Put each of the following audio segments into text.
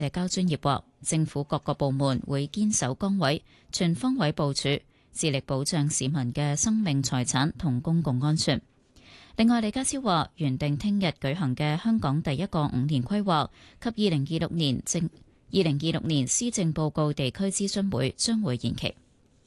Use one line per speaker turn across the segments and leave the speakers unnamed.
社交專業話，政府各個部門會堅守崗位，全方位部署，致力保障市民嘅生命財產同公共安全。另外，李家超話，原定聽日舉行嘅香港第一個5年規劃及2026年施政報告地區諮詢會將會延期。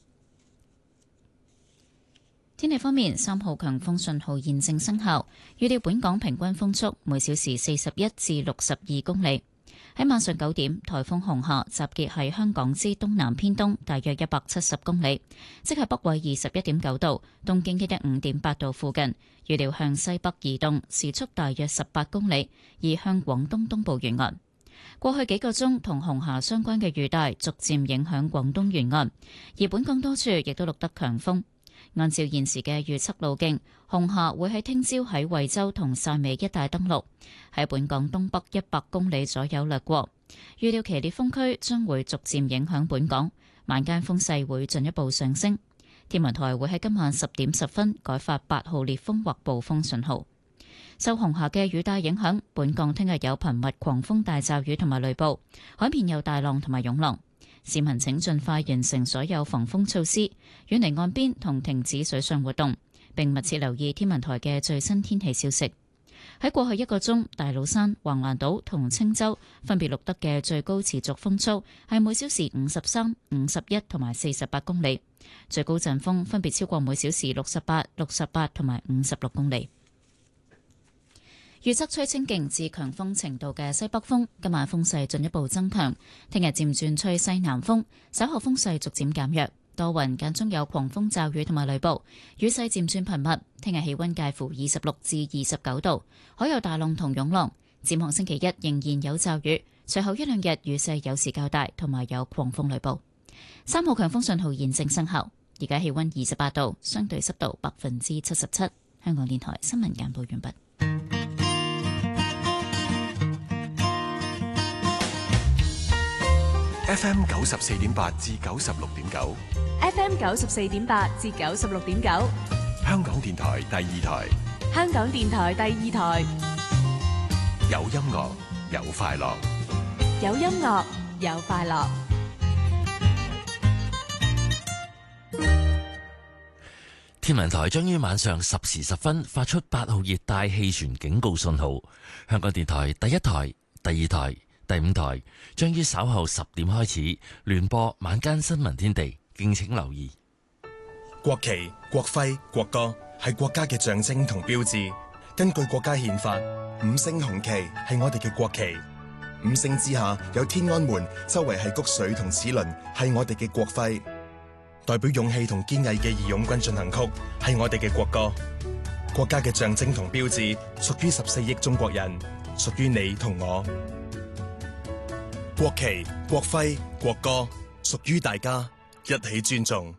天氣方面，3號強風信號現正生效，預料本港平均風速每小時41至62公里。喺晚上9點，颱風紅霞集結喺香港之東南偏東，大約170公里，即係北緯21.9度、東經115.8度附近。預料向西北移動，時速大約18公里，移向廣東東部沿岸。過去幾個鐘同紅霞相關嘅雨帶逐漸影響廣東沿岸，而本港多處亦都錄得強風。按照現時嘅預測路徑，紅霞會喺聽朝喺惠州同汕尾一帶登陸，喺本港東北100公里左右掠過。預料其烈風區將會逐漸影響本港，晚間風勢會進一步上升。天文台會喺今晚10點10分改發8號烈風或暴風信號。受紅霞嘅雨帶影響，本港聽日有頻密狂風大驟雨同埋雷暴，海面有大浪同埋湧浪。市民請盡快完成所有防風措施，遠離岸邊同停止水上活動，並密切留意天文台嘅最新天氣消息。喺過去1個鐘，大老山、橫瀾島同青洲分別錄得嘅最高持續風速係每小時53、51同埋48公里，最高陣風分別超過每小時68、68同埋56公里。預測吹清勁至強風程度嘅西北風，今晚風勢進一步增強，聽日漸轉吹西南風，稍後風勢逐漸減弱，多雲間中有狂風驟雨同埋雷暴，雨勢漸轉頻密。聽日氣溫介乎26至29度，海有大浪同湧浪。展望星期一仍然有驟雨，隨後1、2日雨勢有時較大，同埋有狂風雷暴。3號強風信號現正生效，而家氣溫28度，相對濕度77%。香港電台新聞簡報完畢。
FM 94.8至96.9
，FM 94.8至96.9，
香港電台第2台，
香港電台第2台，
有音樂有快樂，
有音樂有快樂。
天文台將於晚上10時10分發出8號熱帶氣旋警告信號，香港電台第1台、第2台、第5台將於稍後10點開始聯播晚間新聞天地，敬請留意。
國旗、國徽、國歌係國家嘅象徵同標誌。根據國家憲法，5星紅旗係我哋嘅國旗，5星之下有天安門，周圍係谷穗同齒輪，係我哋嘅國徽。代表勇氣同堅毅嘅義勇軍進行曲係我哋嘅國歌。國家嘅象徵同標誌屬於14億中國人，屬於你同我。國旗、國徽、國歌屬於大家，一起尊重。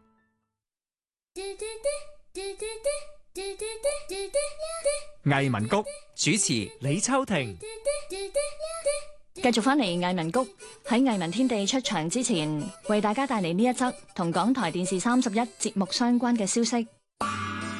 藝文谷主持李秋婷，
繼續返嚟藝文谷。喺藝文天地出場之前，為大家帶嚟呢一則同港台電視31節目相關嘅消息。